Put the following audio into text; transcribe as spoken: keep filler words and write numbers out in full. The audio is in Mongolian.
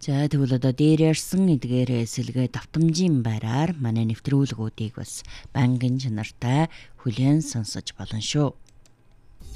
За тэгвэл одоо дээр ярьсан эдгээр сэлгээ давтамжийн байраар манай нэвтрүүлгүүдийг бас банкын чанартай хүлээн сонсож болно шүү.